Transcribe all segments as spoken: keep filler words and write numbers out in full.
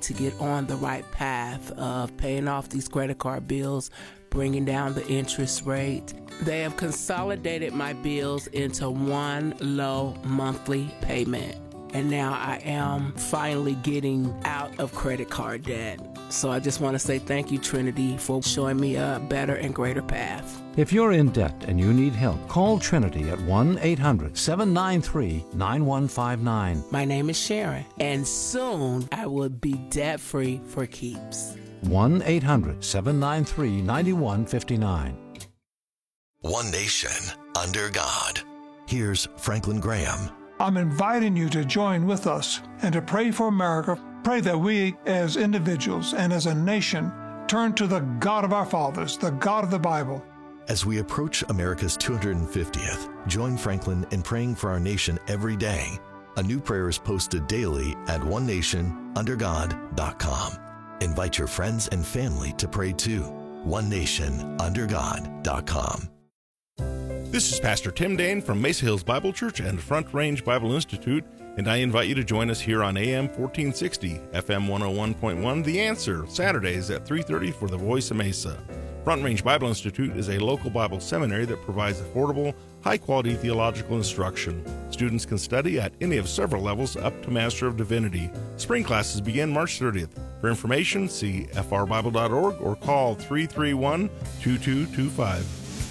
to get on the right path of paying off these credit card bills, bringing down the interest rate. They have consolidated my bills into one low monthly payment. And now I am finally getting out of credit card debt. So I just want to say thank you, Trinity, for showing me a better and greater path. If you're in debt and you need help, call Trinity at one eight hundred seven nine three nine one five nine. My name is Sharon, and soon I will be debt-free for keeps. one eight hundred seven nine three nine one five nine. One nation under God. Here's Franklin Graham. I'm inviting you to join with us and to pray for America. Pray that we as individuals and as a nation turn to the God of our fathers, the God of the Bible. As we approach America's two hundred fiftieth, join Franklin in praying for our nation every day. A new prayer is posted daily at one nation under god dot com. Invite your friends and family to pray too. one nation under god dot com. This is Pastor Tim Dane from Mesa Hills Bible Church and Front Range Bible Institute, and I invite you to join us here on A M fourteen sixty, F M one oh one point one, The Answer, Saturdays at three thirty for the Voice of Mesa. Front Range Bible Institute is a local Bible seminary that provides affordable, high-quality theological instruction. Students can study at any of several levels up to Master of Divinity. Spring classes begin March thirtieth. For information, see f r bible dot org or call three three one, two two two five.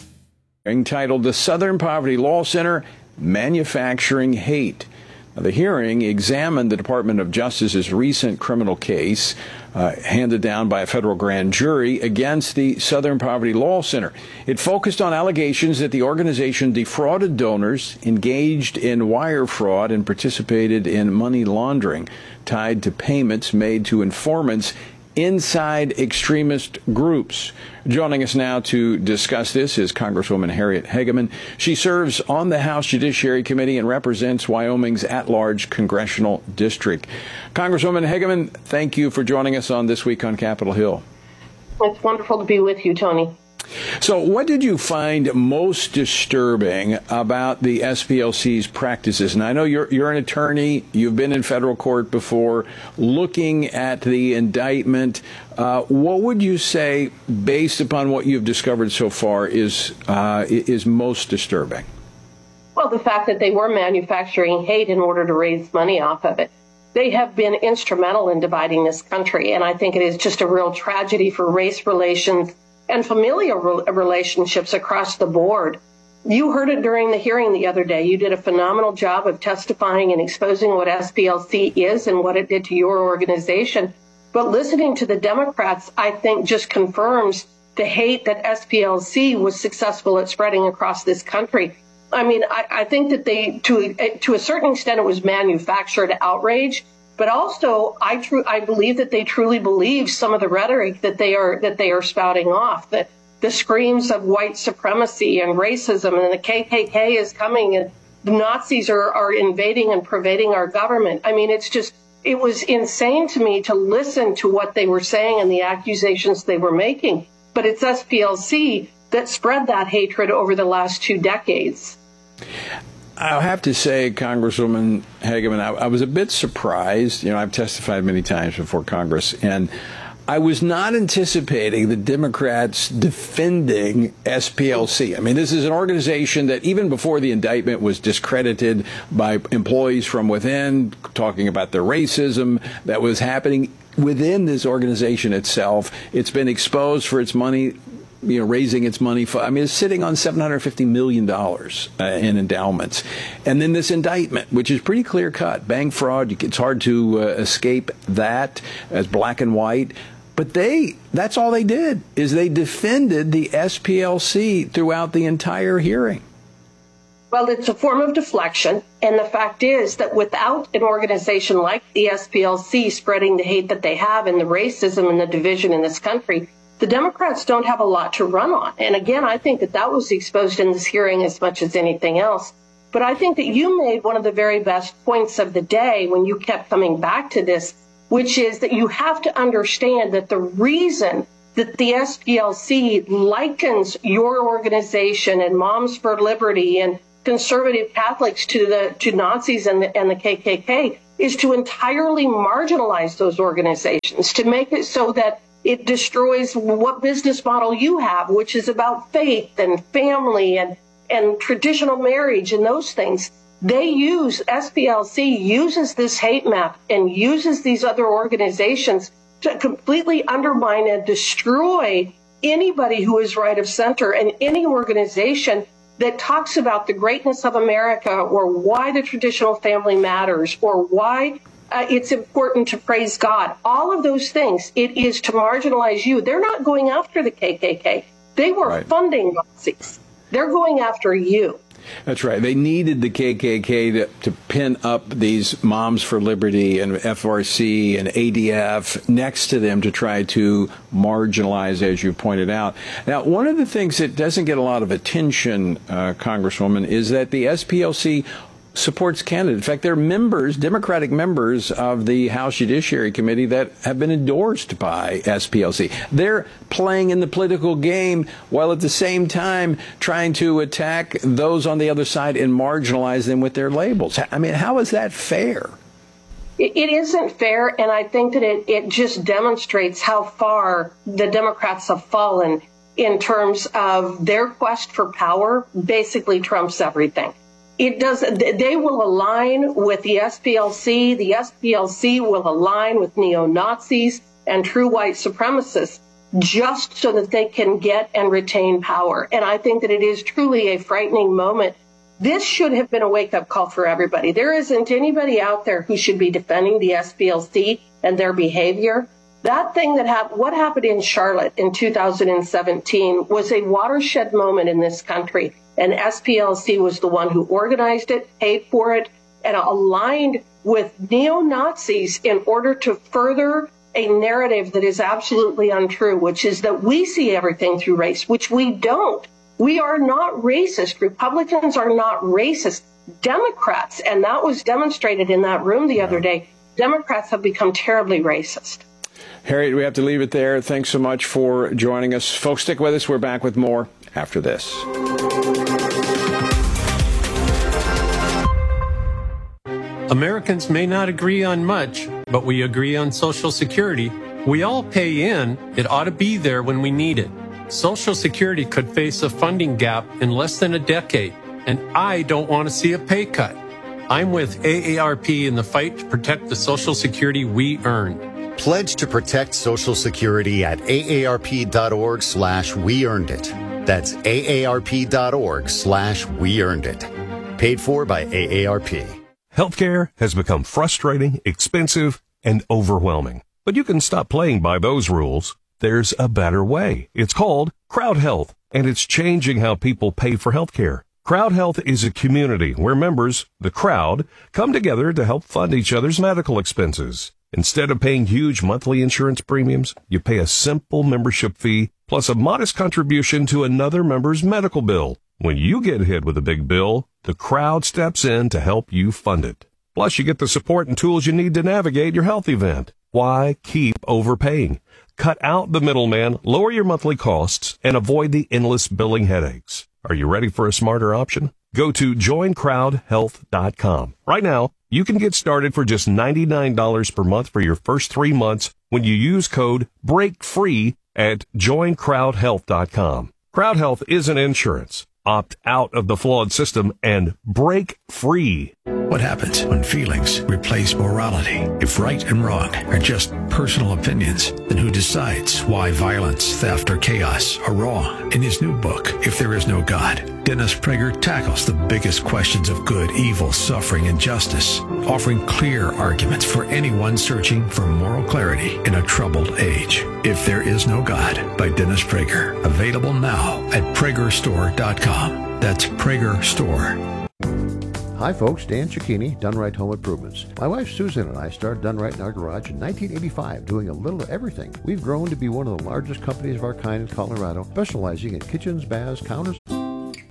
Entitled The Southern Poverty Law Center, Manufacturing Hate. Now, the hearing examined the Department of Justice's recent criminal case uh, handed down by a federal grand jury against the Southern Poverty Law Center. It focused on allegations that the organization defrauded donors, engaged in wire fraud, and participated in money laundering tied to payments made to informants inside extremist groups. Joining us now to discuss this is Congresswoman Harriet Hageman. She serves on the House Judiciary Committee and represents Wyoming's at-large congressional district. Congresswoman Hageman, thank you for joining us on This Week on Capitol Hill. It's wonderful to be with you, Tony. So what did you find most disturbing about the S P L C's practices? And I know you're you're an attorney. You've been in federal court before. Looking at the indictment, uh, what would you say, based upon what you've discovered so far, is uh, is most disturbing? Well, the fact that they were manufacturing hate in order to raise money off of it. They have been instrumental in dividing this country, and I think it is just a real tragedy for race relations and familial relationships across the board. You heard it during the hearing the other day. You did a phenomenal job of testifying and exposing what S P L C is and what it did to your organization. But listening to the Democrats, I think, just confirms the hate that S P L C was successful at spreading across this country. I mean, I, I think that they, to, to a certain extent, it was manufactured outrage. But also, I tru- I believe that they truly believe some of the rhetoric that they are that they are spouting off, that the screams of white supremacy and racism and the K K K is coming and the Nazis are, are invading and pervading our government. I mean, it's just, it was insane to me to listen to what they were saying and the accusations they were making. But it's S P L C that spread that hatred over the last two decades. I'll have to say, Congresswoman Hageman, I, I was a bit surprised. You know, I've testified many times before Congress, and I was not anticipating the Democrats defending S P L C. I mean, this is an organization that even before the indictment was discredited by employees from within, talking about the racism that was happening within this organization itself. It's been exposed for its money, you know, raising its money. For, I mean, it's sitting on seven hundred fifty million dollars uh, in endowments. And then this indictment, which is pretty clear cut, bank fraud. It's hard to uh, escape that as black and white. But they, that's all they did, is they defended the S P L C throughout the entire hearing. Well, it's a form of deflection. And the fact is that without an organization like the S P L C spreading the hate that they have and the racism and the division in this country, the Democrats don't have a lot to run on. And again, I think that that was exposed in this hearing as much as anything else. But I think that you made one of the very best points of the day when you kept coming back to this, which is that you have to understand that the reason that the S P L C likens your organization and Moms for Liberty and conservative Catholics to the to Nazis and the, and the K K K is to entirely marginalize those organizations, to make it so that it destroys what business model you have, which is about faith and family and, and traditional marriage and those things. They use, S P L C uses this hate map and uses these other organizations to completely undermine and destroy anybody who is right of center and any organization that talks about the greatness of America or why the traditional family matters or why uh, it's important to praise God. All of those things, it is to marginalize you. They're not going after the K K K. They were right. funding Nazis. They're going after you. That's right. They needed the K K K to, to pin up these Moms for Liberty and F R C and A D F next to them to try to marginalize, as you pointed out. Now, one of the things that doesn't get a lot of attention, uh, Congresswoman, is that the S P L C supports Canada. In fact, they're members, Democratic members of the House Judiciary Committee that have been endorsed by S P L C. They're playing in the political game while at the same time trying to attack those on the other side and marginalize them with their labels. I mean, how is that fair? It isn't fair, and I think that it, it just demonstrates how far the Democrats have fallen in terms of their quest for power basically trumps everything. It does. They will align with the S P L C. The S P L C will align with neo-Nazis and true white supremacists just so that they can get and retain power. And I think that it is truly a frightening moment. This should have been a wake-up call for everybody. There isn't anybody out there who should be defending the S P L C and their behavior. That thing that happened, what happened in Charlotte in two thousand seventeen was a watershed moment in this country. And S P L C was the one who organized it, paid for it, and aligned with neo-Nazis in order to further a narrative that is absolutely untrue, which is that we see everything through race, which we don't. We are not racist. Republicans are not racist. Democrats, and that was demonstrated in that room the other day, Democrats have become terribly racist. Harriet, we have to leave it there. Thanks so much for joining us. Folks, stick with us. We're back with more after this. Americans may not agree on much, but we agree on Social Security. We all pay in. It ought to be there when we need it. Social Security could face a funding gap in less than a decade, and I don't want to see a pay cut. I'm with A A R P in the fight to protect the Social Security we earn. Pledge to protect Social Security at aarp.org slash we earned it. That's aarp.org slash we earned it. Paid for by A A R P. Healthcare has become frustrating, expensive, and overwhelming. But you can stop playing by those rules. There's a better way. It's called Crowd Health, and it's changing how people pay for healthcare. Crowd Health is a community where members, the crowd, come together to help fund each other's medical expenses. Instead of paying huge monthly insurance premiums, you pay a simple membership fee plus a modest contribution to another member's medical bill. When you get hit with a big bill, the crowd steps in to help you fund it. Plus, you get the support and tools you need to navigate your health event. Why keep overpaying? Cut out the middleman, lower your monthly costs, and avoid the endless billing headaches. Are you ready for a smarter option? Go to join crowd health dot com. Right now, you can get started for just ninety-nine dollars per month for your first three months when you use code BREAKFREE at join crowd health dot com. Crowd Health isn't insurance. Opt out of the flawed system and break free. What happens when feelings replace morality? If right and wrong are just personal opinions, then who decides why violence, theft, or chaos are wrong? In his new book, If There Is No God, Dennis Prager tackles the biggest questions of good, evil, suffering, and justice, offering clear arguments for anyone searching for moral clarity in a troubled age. If There Is No God by Dennis Prager. Available now at prager store dot com. That's Prager Store. Hi folks, Dan Cicchini, Done Right Home Improvements. My wife Susan and I started Done Right in our garage in nineteen eighty-five, doing a little of everything. We've grown to be one of the largest companies of our kind in Colorado, specializing in kitchens, baths, counters. The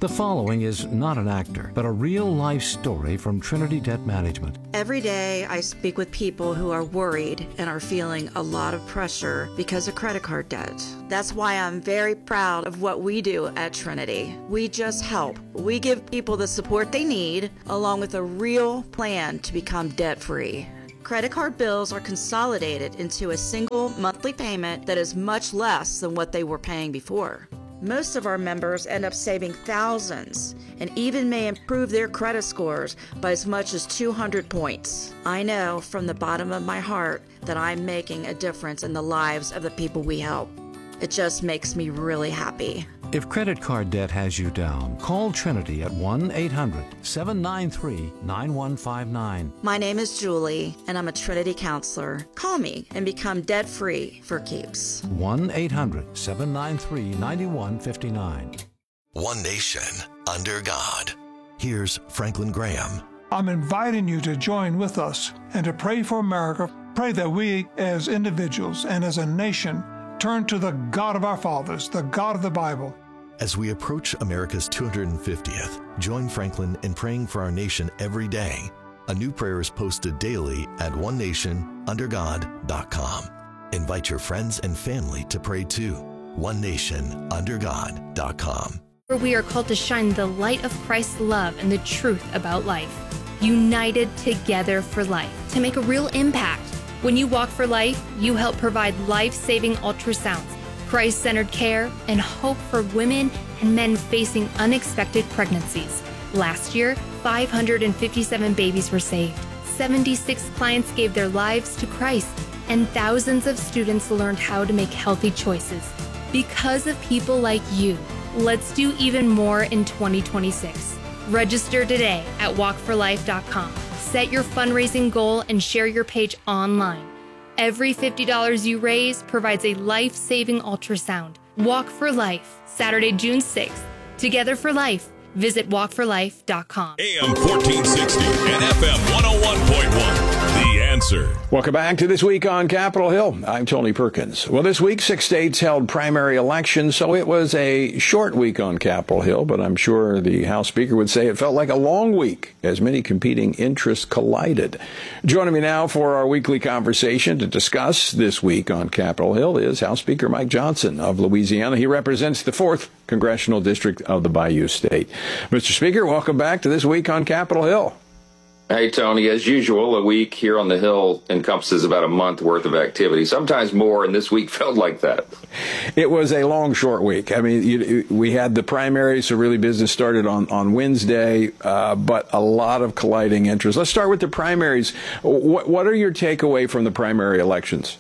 The following is not an actor, but a real-life story from Trinity Debt Management. Every day I speak with people who are worried and are feeling a lot of pressure because of credit card debt. That's why I'm very proud of what we do at Trinity. We just help. We give people the support they need, along with a real plan to become debt-free. Credit card bills are consolidated into a single monthly payment that is much less than what they were paying before. Most of our members end up saving thousands and even may improve their credit scores by as much as two hundred points. I know from the bottom of my heart that I'm making a difference in the lives of the people we help. It just makes me really happy. If credit card debt has you down, call Trinity at one eight hundred seven nine three nine one five nine. My name is Julie, and I'm a Trinity counselor. Call me and become debt-free for keeps. one eight hundred seven nine three nine one five nine. One nation under God. Here's Franklin Graham. I'm inviting you to join with us and to pray for America. Pray that we as individuals and as a nation turn to the God of our fathers, the God of the Bible. As we approach America's two hundred fiftieth, join Franklin in praying for our nation every day. A new prayer is posted daily at one nation under god dot com. Invite your friends and family to pray too. one nation under god dot com. We are called to shine the light of Christ's love and the truth about life. United together for life to make a real impact. When you walk for life, you help provide life-saving ultrasounds, Christ-centered care, and hope for women and men facing unexpected pregnancies. Last year, five hundred fifty-seven babies were saved. seventy-six clients gave their lives to Christ, and thousands of students learned how to make healthy choices. Because of people like you, let's do even more in twenty twenty-six. Register today at walk for life dot com. Set your fundraising goal and share your page online. Every fifty dollars you raise provides a life-saving ultrasound. Walk for Life, Saturday, June sixth. Together for Life. Visit walk for life dot com. A M fourteen sixty and F M one oh one point one. The Answer. Welcome back to This Week on Capitol Hill. I'm Tony Perkins. Well, this week, six states held primary elections, so it was a short week on Capitol Hill, but I'm sure the House Speaker would say it felt like a long week as many competing interests collided. Joining me now for our weekly conversation to discuss This Week on Capitol Hill is House Speaker Mike Johnson of Louisiana. He represents the fourth Congressional District of the Bayou State. Mister Speaker, welcome back to This Week on Capitol Hill. Hey, Tony. As usual, a week here on the Hill encompasses about a month worth of activity, sometimes more, and this week felt like that. It was a long, short week. I mean, you, we had the primaries, so really business started on, on Wednesday, uh, but a lot of colliding interests. Let's start with the primaries. What, what are your takeaway from the primary elections?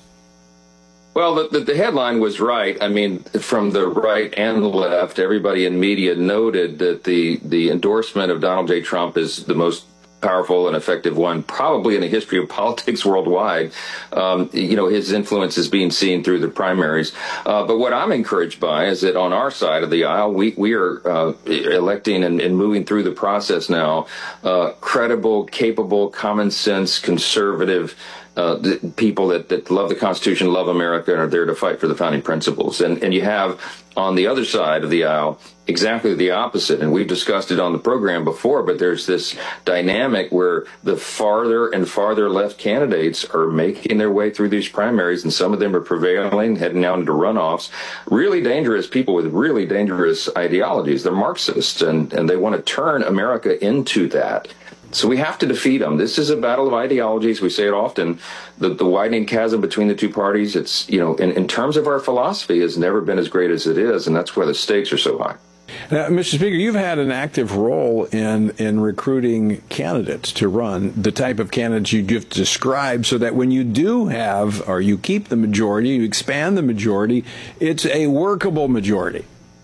Well, the, the, the headline was right. I mean, from the right and the left, everybody in media noted that the, the endorsement of Donald J. Trump is the most powerful and effective one probably in the history of politics worldwide. Um, you know, his influence is being seen through the primaries. Uh, but what I'm encouraged by is that on our side of the aisle, we, we are uh, electing and, and moving through the process now, uh, credible, capable, common sense, conservative Uh, the people that, that love the Constitution, love America, and are there to fight for the founding principles. And, and you have on the other side of the aisle exactly the opposite. And we've discussed it on the program before, but there's this dynamic where the farther and farther left candidates are making their way through these primaries, and some of them are prevailing, heading out into runoffs. Really dangerous people with really dangerous ideologies. They're Marxists, and, and they want to turn America into that. So we have to defeat them. This is a battle of ideologies. We say it often. The, the widening chasm between the two parties, it's, you know, in, in terms of our philosophy, has never been as great as it is, and that's why the stakes are so high. Now, Mister Speaker, you've had an active role in, in recruiting candidates to run the type of candidates you just described, so that when you do have, or you keep the majority, you expand the majority, it's a workable majority.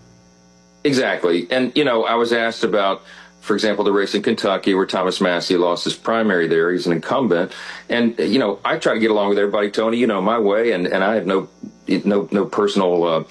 Exactly. And, you know, I was asked about, for example, the race in Kentucky where Thomas Massie lost his primary there. He's an incumbent. And, you know, I try to get along with everybody, Tony, you know, my way. And, and I have no no no personal uh,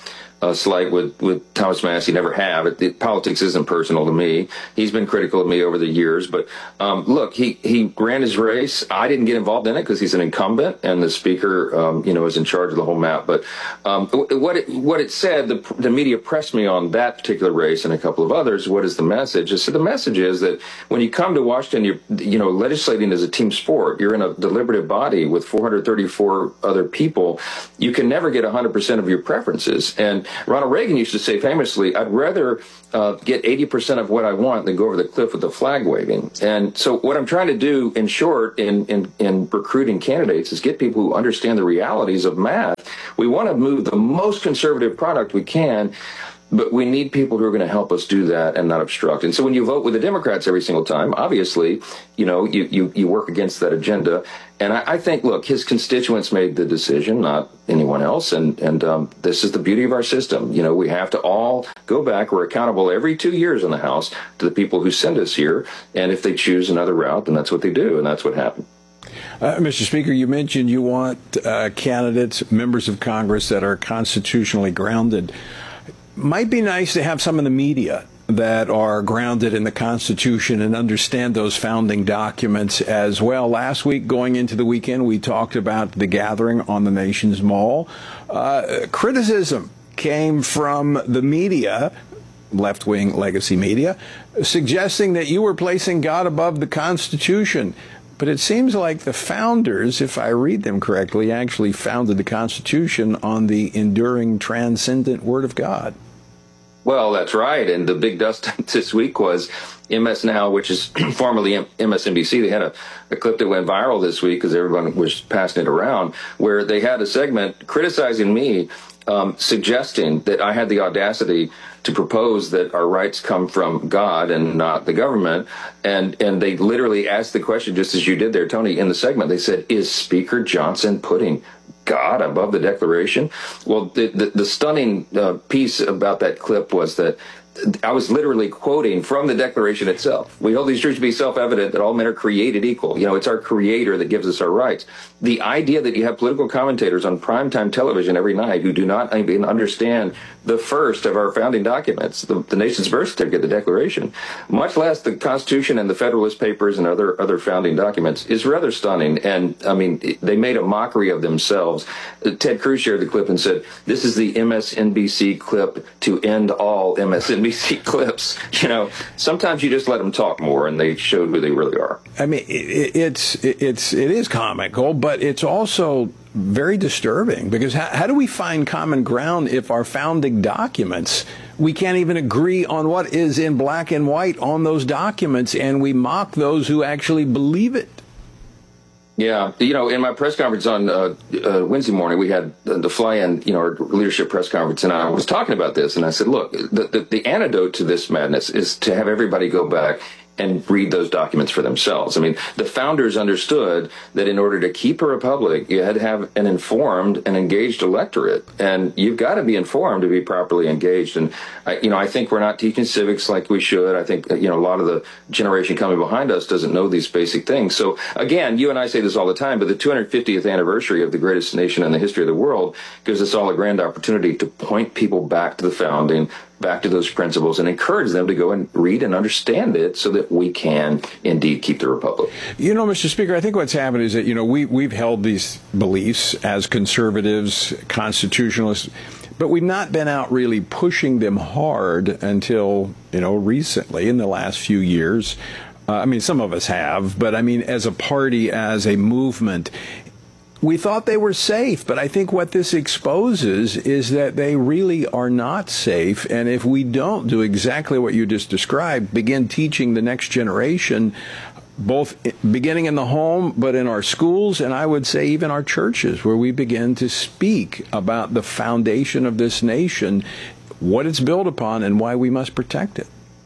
uh, slight with, with Thomas Massie, never have. It, it, politics isn't personal to me. He's been critical of me over the years. But um, look, he, he ran his race. I didn't get involved in it because he's an incumbent, and the speaker, um, you know, is in charge of the whole map. But um, what it, what it said, the, the media pressed me on that particular race and a couple of others. What is the message? So the message is that when you come to Washington, you're, you know, legislating is a team sport. You're in a deliberative body with four hundred thirty-four other people. You can never get one hundred percent of your preferences. And Ronald Reagan used to say famously, I'd rather uh, get eighty percent of what I want than go over the cliff with the flag waving. And so what I'm trying to do, in short, in, in, in recruiting candidates is get people who understand the realities of math. We want to move the most conservative product we can, but we need people who are going to help us do that and not obstruct. And so when you vote with the Democrats every single time, obviously, you know, you, you, you work against that agenda. And I, I think, look, his constituents made the decision, not anyone else. And, and um, this is the beauty of our system. You know, we have to all go back. We're accountable every two years in the House to the people who send us here. And if they choose another route, then that's what they do. And that's what happened. Uh, Mister Speaker, you mentioned you want uh, candidates, members of Congress that are constitutionally grounded. Might be nice to have some in the media that are grounded in the Constitution and understand those founding documents as well. Last week, going into the weekend, we talked about the gathering on the nation's mall. Uh, criticism came from the media, left-wing legacy media, suggesting that you were placing God above the Constitution. But it seems like the founders, if I read them correctly, actually founded the Constitution on the enduring, transcendent Word of God. Well, that's right. And the big dust this week was M S Now, which is formerly M S N B C. They had a, a clip that went viral this week because everyone was passing it around, where they had a segment criticizing me, um, suggesting that I had the audacity to propose that our rights come from God and not the government. And and they literally asked the question, just as you did there, Tony, in the segment. They said, is Speaker Johnson putting God above the Declaration? Well, the, the, the stunning uh, piece about that clip was that I was literally quoting from the Declaration itself. We hold these truths to be self-evident that all men are created equal. You know, it's our Creator that gives us our rights. The idea that you have political commentators on primetime television every night who do not even understand the first of our founding documents, the, the nation's birth certificate, the Declaration, much less the Constitution and the Federalist Papers and other other founding documents, is rather stunning. And, I mean, they made a mockery of themselves. Ted Cruz shared the clip and said, this is the M S N B C clip to end all M S N B C clips. You know, sometimes you just let them talk more, and they showed who they really are. I mean, it, it's it's it is comical, but it's also very disturbing, because how, how do we find common ground if our founding documents, we can't even agree on what is in black and white on those documents, and we mock those who actually believe it? Yeah, you know, in my press conference on uh, uh, Wednesday morning, we had the, the fly-in, you know, our leadership press conference, and I was talking about this, and I said, look, the, the, the antidote to this madness is to have everybody go back and read those documents for themselves. I mean, the founders understood that in order to keep a republic, you had to have an informed and engaged electorate, and you've got to be informed to be properly engaged. And I, you know, I think we're not teaching civics like we should. I think, you know, a lot of the generation coming behind us doesn't know these basic things. So again, you and I say this all the time, but the two hundred fiftieth anniversary of the greatest nation in the history of the world gives us all a grand opportunity to point people back to the founding, back to those principles, and encourage them to go and read and understand it so that we can indeed keep the republic. You know, Mister Speaker, I think what's happened is that, you know, we, we've held these beliefs as conservatives, constitutionalists, but we've not been out really pushing them hard until, you know, recently in the last few years. Uh, I mean, some of us have, but I mean, as a party, as a movement, we thought they were safe, but I think what this exposes is that they really are not safe. And if we don't do exactly what you just described, begin teaching the next generation, both beginning in the home, but in our schools, and I would say even our churches, where we begin to speak about the foundation of this nation, what it's built upon, and why we must protect it.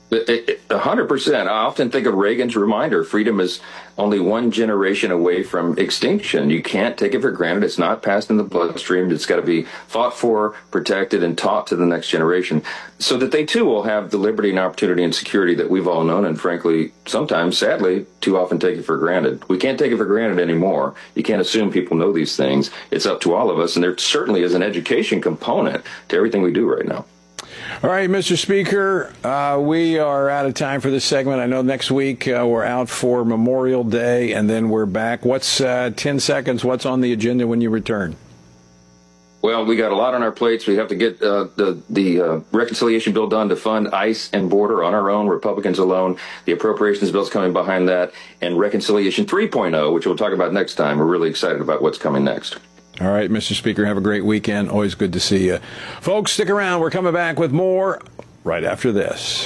A hundred percent. I often think of Reagan's reminder, freedom is only one generation away from extinction. You can't take it for granted. It's not passed in the bloodstream. It's got to be fought for, protected, and taught to the next generation so that they too will have the liberty and opportunity and security that we've all known and frankly, sometimes, sadly, too often take it for granted. We can't take it for granted anymore. You can't assume people know these things. It's up to all of us, and there certainly is an education component to everything we do right now. All right, Mister Speaker, uh, we are out of time for this segment. I know next week uh, we're out for Memorial Day, and then we're back. What's uh, ten seconds? What's on the agenda when you return? Well, we got a lot on our plates. We have to get uh, the the uh, reconciliation bill done to fund ICE and border on our own, Republicans alone. The appropriations bill's coming behind that, and reconciliation three point oh, which we'll talk about next time. We're really excited about what's coming next. All right, Mister Speaker, have a great weekend. Always good to see you. Folks, stick around. We're coming back with more right after this.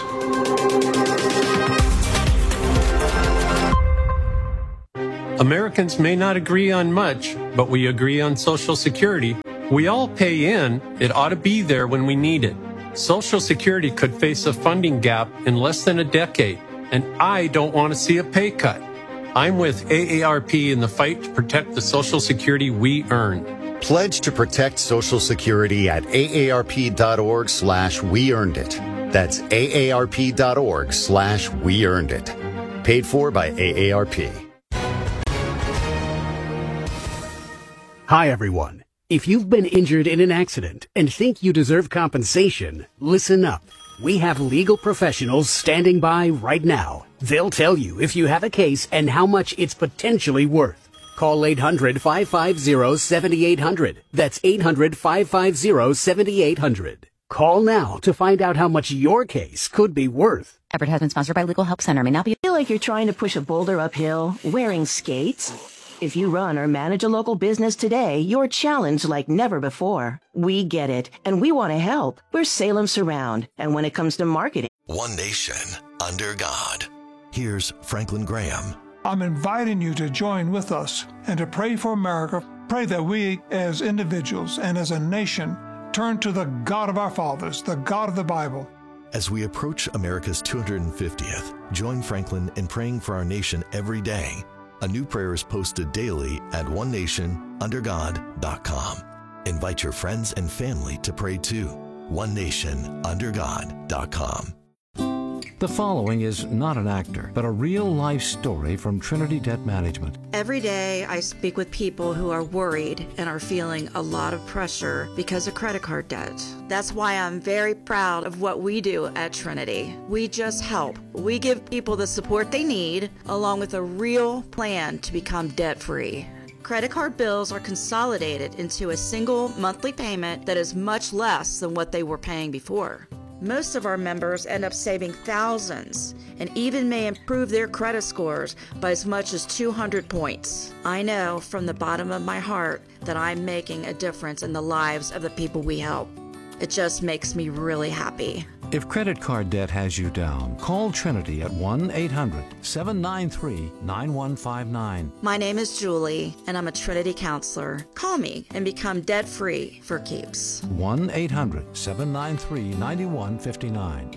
Americans may not agree on much, but we agree on Social Security. We all pay in. It ought to be there when we need it. Social Security could face a funding gap in less than a decade, and I don't want to see a pay cut. I'm with A A R P in the fight to protect the Social Security we earned. Pledge to protect Social Security at aarp.org slash we earned it. That's aarp.org slash we earned it. Paid for by A A R P. Hi, everyone. If you've been injured in an accident and think you deserve compensation, listen up. We have legal professionals standing by right now. They'll tell you if you have a case and how much it's potentially worth. Call eight hundred, five five zero, seven eight zero zero. That's eight hundred, five five zero, seven eight zero zero. Call now to find out how much your case could be worth. Effort has been sponsored by Legal Help Center. May not be. Feel like you're trying to push a boulder uphill wearing skates? If you run or manage a local business today, you're challenged like never before. We get it, and we want to help. We're Salem Surround, and when it comes to marketing, One nation, under God. Here's Franklin Graham. I'm inviting you to join with us and to pray for America. Pray that we as individuals and as a nation turn to the God of our fathers, the God of the Bible. As we approach America's two hundred fiftieth, join Franklin in praying for our nation every day. A new prayer is posted daily at one nation under god dot com. Invite your friends and family to pray too. one nation under god dot com. The following is not an actor, but a real-life story from Trinity Debt Management. Every day I speak with people who are worried and are feeling a lot of pressure because of credit card debt. That's why I'm very proud of what we do at Trinity. We just help. We give people the support they need, along with a real plan to become debt-free. Credit card bills are consolidated into a single monthly payment that is much less than what they were paying before. Most of our members end up saving thousands and even may improve their credit scores by as much as two hundred points. I know from the bottom of my heart that I'm making a difference in the lives of the people we help. It just makes me really happy. If credit card debt has you down, call Trinity at one eight hundred, seven nine three, nine one five nine. My name is Julie, and I'm a Trinity counselor. Call me and become debt-free for keeps. one eight hundred, seven nine three, nine one five nine.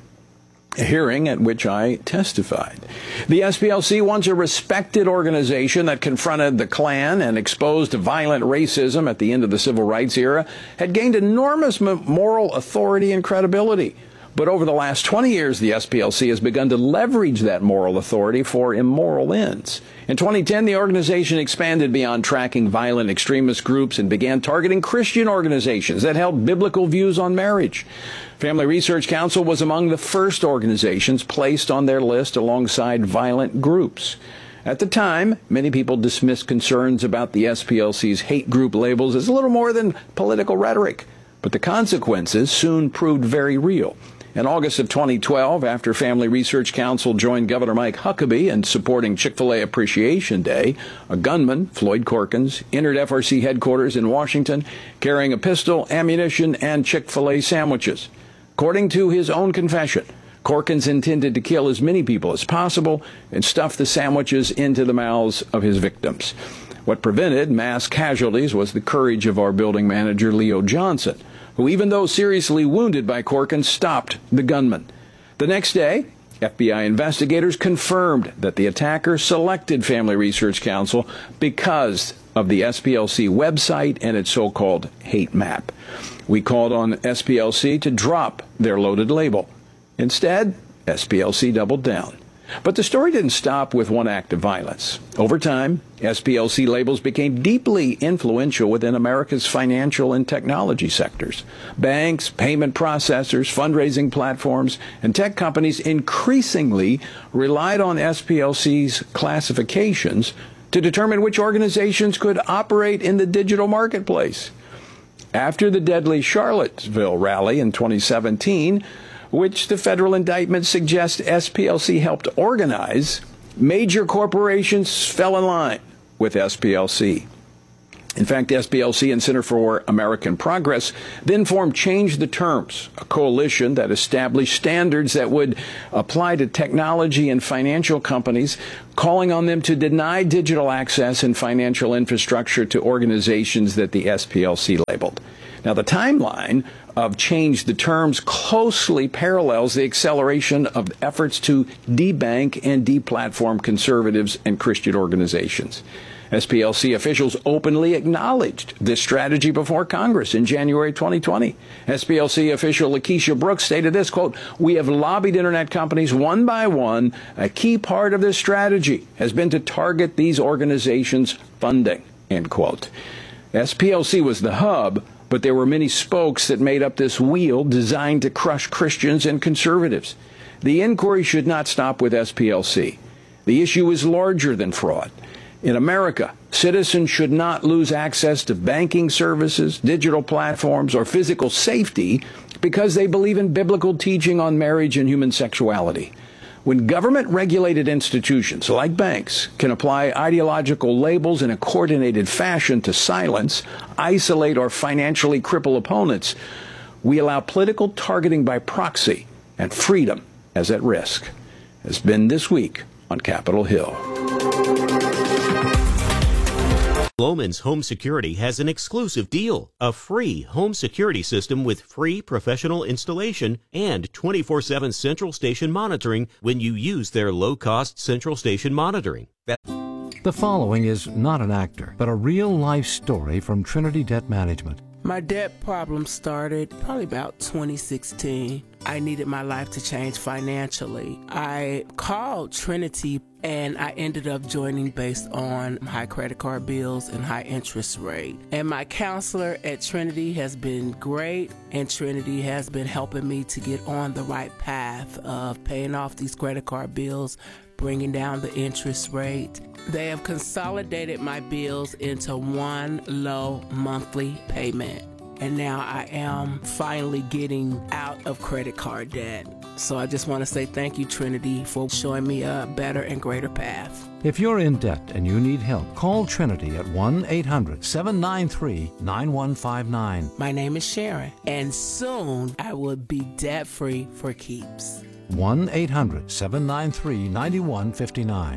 A hearing at which I testified. The S P L C, once a respected organization that confronted the Klan and exposed violent racism at the end of the civil rights era, had gained enormous moral authority and credibility. But over the last twenty years, the S P L C has begun to leverage that moral authority for immoral ends. In twenty ten, the organization expanded beyond tracking violent extremist groups and began targeting Christian organizations that held biblical views on marriage. Family Research Council was among the first organizations placed on their list alongside violent groups. At the time, many people dismissed concerns about the S P L C's hate group labels as little more than political rhetoric. But the consequences soon proved very real. In August of twenty twelve, after Family Research Council joined Governor Mike Huckabee in supporting Chick-fil-A Appreciation Day, a gunman, Floyd Corkins, entered F R C headquarters in Washington carrying a pistol, ammunition, and Chick-fil-A sandwiches. According to his own confession, Corkins intended to kill as many people as possible and stuff the sandwiches into the mouths of his victims. What prevented mass casualties was the courage of our building manager, Leo Johnson, who, even though seriously wounded by Corkins, stopped the gunman. The next day, F B I investigators confirmed that the attacker selected Family Research Council because of the S P L C website and its so-called hate map. We called on S P L C to drop their loaded label. Instead, S P L C doubled down. But the story didn't stop with one act of violence. Over time, S P L C labels became deeply influential within America's financial and technology sectors. Banks, payment processors, fundraising platforms, and tech companies increasingly relied on S P L C's classifications to determine which organizations could operate in the digital marketplace. After the deadly Charlottesville rally in twenty seventeen, which the federal indictment suggests S P L C helped organize, major corporations fell in line with S P L C. In fact, S P L C and Center for American Progress then formed Change the Terms, a coalition that established standards that would apply to technology and financial companies, calling on them to deny digital access and financial infrastructure to organizations that the S P L C labeled. Now, the timeline of Change the Terms closely parallels the acceleration of efforts to debank and deplatform conservatives and Christian organizations. S P L C officials openly acknowledged this strategy before Congress in January twenty twenty. S P L C official Lakeisha Brooks stated this, quote, "We have lobbied internet companies one by one. A key part of this strategy has been to target these organizations' funding," end quote. S P L C was the hub, but there were many spokes that made up this wheel designed to crush Christians and conservatives. The inquiry should not stop with S P L C. The issue is larger than fraud. In America, citizens should not lose access to banking services, digital platforms, or physical safety because they believe in biblical teaching on marriage and human sexuality. When government-regulated institutions like banks can apply ideological labels in a coordinated fashion to silence, isolate, or financially cripple opponents, we allow political targeting by proxy, and freedom is at risk. Has been This Week on Capitol Hill. Loman's Home Security has an exclusive deal, a free home security system with free professional installation and twenty-four seven central station monitoring when you use their low-cost central station monitoring. That- the following is not an actor, but a real-life story from Trinity Debt Management. My debt problem started probably about twenty sixteen. I needed my life to change financially. I called Trinity and I ended up joining based on high credit card bills and high interest rate. And my counselor at Trinity has been great, and Trinity has been helping me to get on the right path of paying off these credit card bills, bringing down the interest rate. They have consolidated my bills into one low monthly payment. And now I am finally getting out of credit card debt. So I just want to say thank you, Trinity, for showing me a better and greater path. If you're in debt and you need help, call Trinity at one eight hundred seven nine three nine one five nine. My name is Sharon, and soon I will be debt-free for keeps. one eight hundred seven nine three nine one five nine.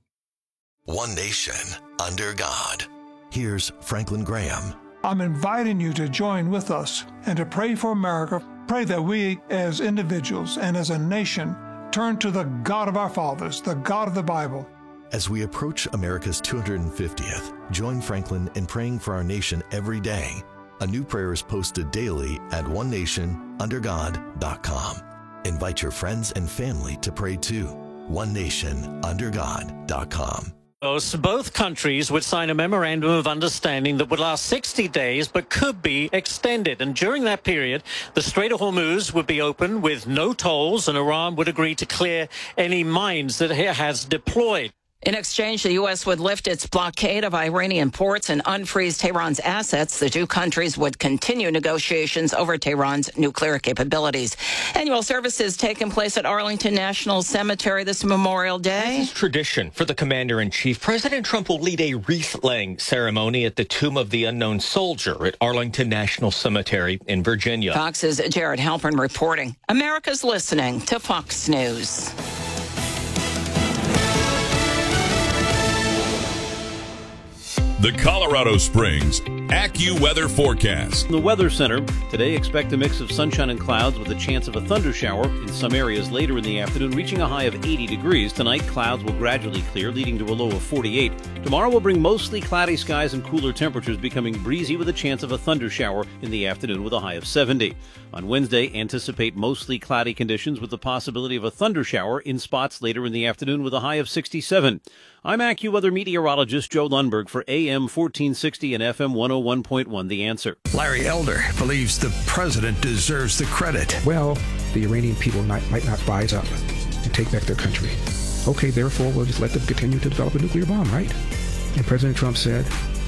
One nation under God. Here's Franklin Graham. I'm inviting you to join with us and to pray for America. Pray that we as individuals and as a nation turn to the God of our fathers, the God of the Bible. As we approach America's two hundred fiftieth, join Franklin in praying for our nation every day. A new prayer is posted daily at one nation under god dot com. Invite your friends and family to pray too. one nation under god dot com. Both countries would sign a memorandum of understanding that would last sixty days but could be extended. And during that period, the Strait of Hormuz would be open with no tolls, and Iran would agree to clear any mines that it has deployed. In exchange, the U S would lift its blockade of Iranian ports and unfreeze Tehran's assets. The two countries would continue negotiations over Tehran's nuclear capabilities. Annual services taking place at Arlington National Cemetery this Memorial Day. This is tradition for the commander-in-chief. President Trump will lead a wreath-laying ceremony at the Tomb of the Unknown Soldier at Arlington National Cemetery in Virginia. Fox's Jared Halpern reporting. America's listening to Fox News. The Colorado Springs AccuWeather forecast. From the Weather Center, today expect a mix of sunshine and clouds with a chance of a thunder shower in some areas later in the afternoon, reaching a high of eighty degrees. Tonight, clouds will gradually clear, leading to a low of forty-eight. Tomorrow will bring mostly cloudy skies and cooler temperatures, becoming breezy with a chance of a thunder shower in the afternoon with a high of seventy. On Wednesday, anticipate mostly cloudy conditions with the possibility of a thunder shower in spots later in the afternoon with a high of sixty-seven. I'm AccuWeather meteorologist Joe Lundberg for A M fourteen sixty and F M one oh one point one, The Answer. Larry Elder believes the president deserves the credit. Well, the Iranian people might, might not rise up and take back their country. Okay, therefore, we'll just let them continue to develop a nuclear bomb, right? And President Trump said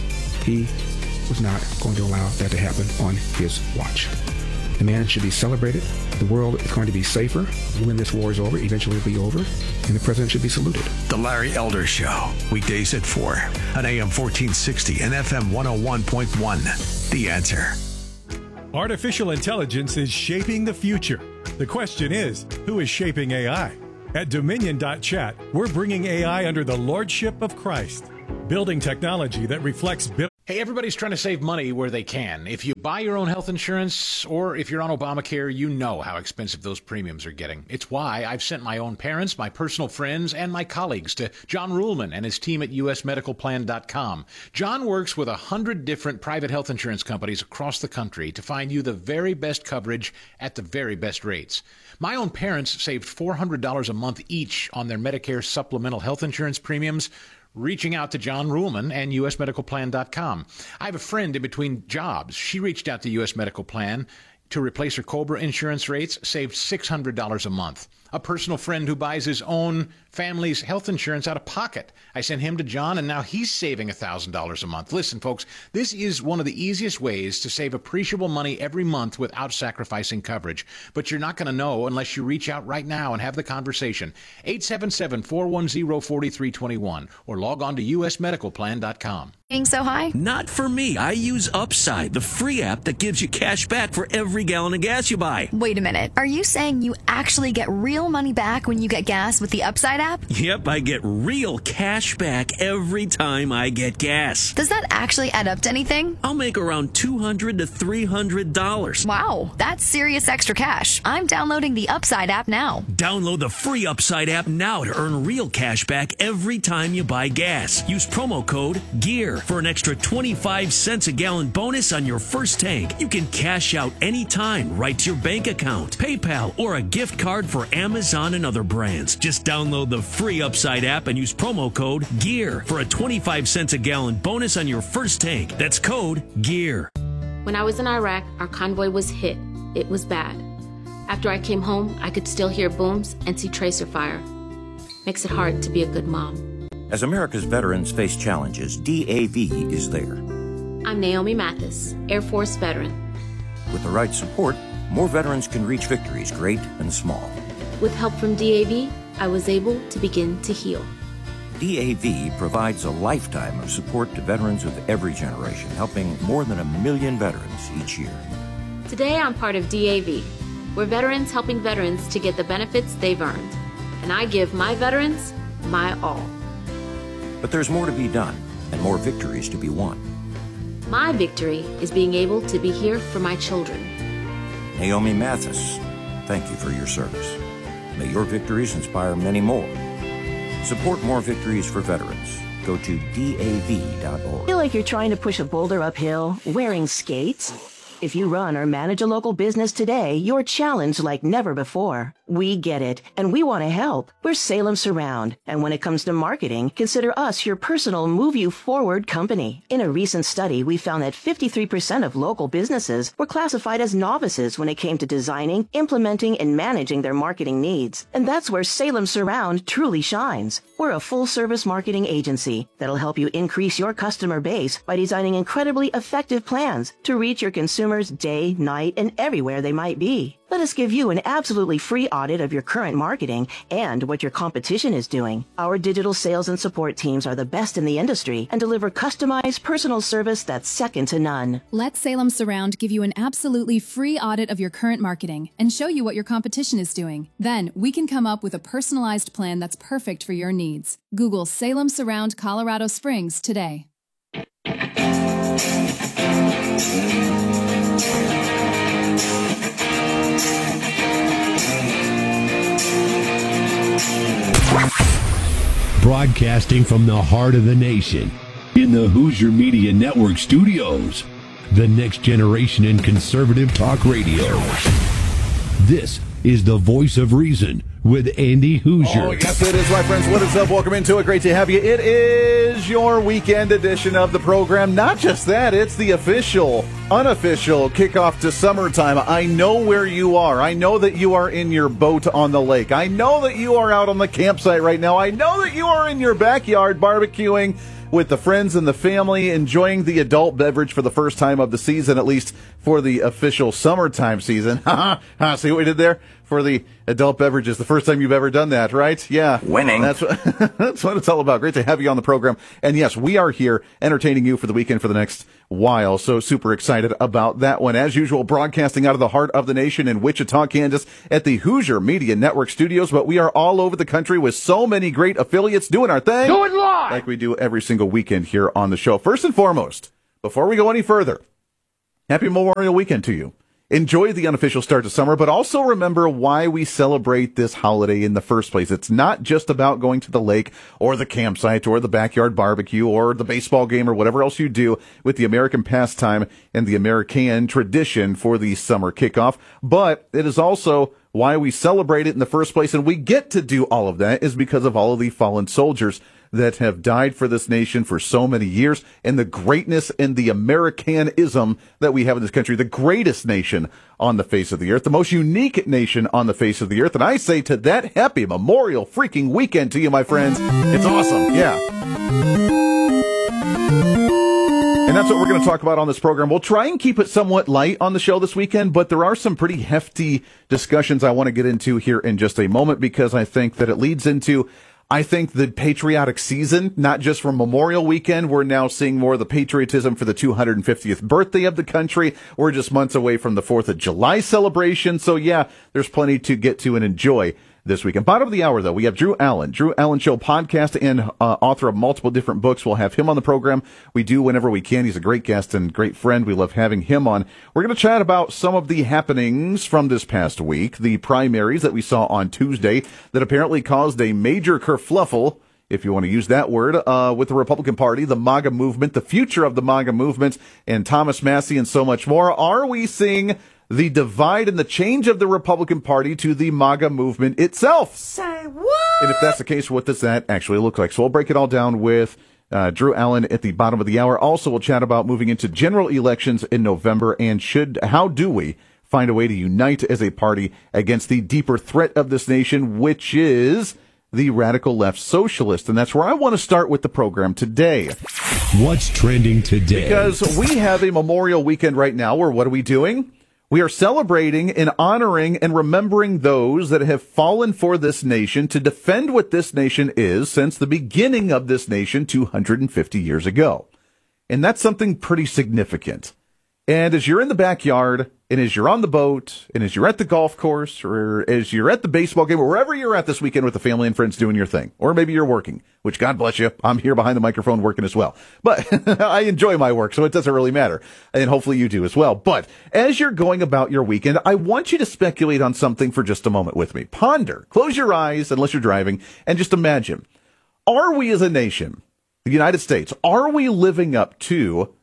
he was not going to allow that to happen on his watch. The man should be celebrated. The world is going to be safer when this war is over. Eventually it'll be over. And the president should be saluted. The Larry Elder Show, weekdays at four on A M fourteen sixty and F M one oh one point one. The Answer. Artificial intelligence is shaping the future. The question is, who is shaping A I? At Dominion dot chat, we're bringing A I under the lordship of Christ, building technology that reflects biblical. Hey, everybody's trying to save money where they can. If you buy your own health insurance or if you're on Obamacare, you know how expensive those premiums are getting. It's why I've sent my own parents, my personal friends, and my colleagues to John Ruhlman and his team at U S medical plan dot com. John works with a hundred different private health insurance companies across the country to find you the very best coverage at the very best rates. My own parents saved four hundred dollars a month each on their Medicare supplemental health insurance premiums, reaching out to John Ruhlman and U S medical plan dot com. I have a friend in between jobs. She reached out to U S Medical Plan to replace her COBRA insurance rates, saved six hundred dollars a month. A personal friend who buys his own family's health insurance out of pocket. I sent him to John, and now he's saving one thousand dollars a month. Listen, folks, this is one of the easiest ways to save appreciable money every month without sacrificing coverage. But you're not going to know unless you reach out right now and have the conversation. eight seven seven, four one zero, four three two one or log on to U S medical plan dot com. Being so high? Not for me. I use Upside, the free app that gives you cash back for every gallon of gas you buy. Wait a minute. Are you saying you actually get real money back when you get gas with the Upside app? Yep, I get real cash back every time I get gas. Does that actually add up to anything? I'll make around two hundred to three hundred dollars. Wow, that's serious extra cash. I'm downloading the Upside app now. Download the free Upside app now to earn real cash back every time you buy gas. Use promo code GEAR for an extra twenty-five cents a gallon bonus on your first tank. You can cash out anytime right to your bank account, PayPal, or a gift card for Amazon and other brands. Just download the free Upside app and use promo code GEAR for a twenty-five cents a gallon bonus on your first tank. That's code GEAR. When I was in Iraq, our convoy was hit. It was bad. After I came home, I could still hear booms and see tracer fire. Makes it hard to be a good mom. As America's veterans face challenges, D A V is there. I'm Naomi Mathis, Air Force veteran. With the right support, more veterans can reach victories, great and small. With help from D A V, I was able to begin to heal. D A V provides a lifetime of support to veterans of every generation, helping more than a million veterans each year. Today, I'm part of D A V. We're veterans helping veterans to get the benefits they've earned. And I give my veterans my all. But there's more to be done and more victories to be won. My victory is being able to be here for my children. Naomi Mathis, thank you for your service. May your victories inspire many more. Support more victories for veterans. Go to D A V dot org. Feel like you're trying to push a boulder uphill wearing skates? If you run or manage a local business today, you're challenged like never before. We get it, and we want to help. We're Salem Surround, and when it comes to marketing, consider us your personal move-you-forward company. In a recent study, we found that fifty-three percent of local businesses were classified as novices when it came to designing, implementing, and managing their marketing needs. And that's where Salem Surround truly shines. We're a full-service marketing agency that'll help you increase your customer base by designing incredibly effective plans to reach your consumers day, night, and everywhere they might be. Let us give you an absolutely free audit of your current marketing and what your competition is doing. Our digital sales and support teams are the best in the industry and deliver customized personal service that's second to none. Let Salem Surround give you an absolutely free audit of your current marketing and show you what your competition is doing. Then we can come up with a personalized plan that's perfect for your needs. Google Salem Surround Colorado Springs today. Broadcasting from the heart of the nation, in the Hoosier Media Network studios, the next generation in conservative talk radio. This is the Voice of Reason with Andy Hoosier. Oh, yes, it is, my friends. What is up? Welcome into it. Great to have you. It is your weekend edition of the program. Not just that, it's the official, unofficial kickoff to summertime. I know where you are. I know that you are in your boat on the lake. I know that you are out on the campsite right now. I know that you are in your backyard barbecuing with the friends and the family, enjoying the adult beverage for the first time of the season, at least for the official summertime season. See what we did there? For the adult beverages, the first time you've ever done that, right? Yeah. Winning. That's what, that's what it's all about. Great to have you on the program. And yes, we are here entertaining you for the weekend for the next while. So super excited about that one. As usual, broadcasting out of the heart of the nation in Wichita, Kansas at the Hoosier Media Network studios. But we are all over the country with so many great affiliates doing our thing. Do it live! Like we do every single weekend here on the show. First and foremost, before we go any further, happy Memorial Weekend to you. Enjoy the unofficial start to summer, but also remember why we celebrate this holiday in the first place. It's not just about going to the lake or the campsite or the backyard barbecue or the baseball game or whatever else you do with the American pastime and the American tradition for the summer kickoff, but it is also why we celebrate it in the first place, and we get to do all of that is because of all of the fallen soldiers that have died for this nation for so many years, and the greatness and the Americanism that we have in this country, the greatest nation on the face of the earth, the most unique nation on the face of the earth. And I say to that, happy Memorial freaking weekend to you, my friends. It's awesome. Yeah. And that's what we're going to talk about on this program. We'll try and keep it somewhat light on the show this weekend, but there are some pretty hefty discussions I want to get into here in just a moment, because I think that it leads into, I think, the patriotic season, not just from Memorial Weekend. We're now seeing more of the patriotism for the two hundred fiftieth birthday of the country. We're just months away from the fourth of July celebration. So, yeah, there's plenty to get to and enjoy this weekend. Bottom of the hour, though, we have Drew Allen, Drew Allen Show podcast and uh, author of multiple different books. We'll have him on the program. We do whenever we can. He's a great guest and great friend. We love having him on. We're going to chat about some of the happenings from this past week, the primaries that we saw on Tuesday that apparently caused a major kerfluffle, if you want to use that word, uh, with the Republican Party, the MAGA movement, the future of the MAGA movement, and Thomas Massie and so much more. Are we seeing the divide and the change of the Republican Party to the MAGA movement itself? Say what? And if that's the case, what does that actually look like? So we'll break it all down with uh, Drew Allen at the bottom of the hour. Also, we'll chat about moving into general elections in November, and should how do we find a way to unite as a party against the deeper threat of this nation, which is the radical left socialist. And that's where I want to start with the program today. What's trending today? Because we have a Memorial Weekend right now where what are we doing? We are celebrating and honoring and remembering those that have fallen for this nation to defend what this nation is since the beginning of this nation two hundred fifty years ago. And that's something pretty significant. And as you're in the backyard, and as you're on the boat, and as you're at the golf course, or as you're at the baseball game, or wherever you're at this weekend with the family and friends doing your thing, or maybe you're working, which God bless you, I'm here behind the microphone working as well. But I enjoy my work, so it doesn't really matter. And hopefully you do as well. But as you're going about your weekend, I want you to speculate on something for just a moment with me. Ponder, close your eyes, unless you're driving, and just imagine, are we as a nation, the United States, are we living up to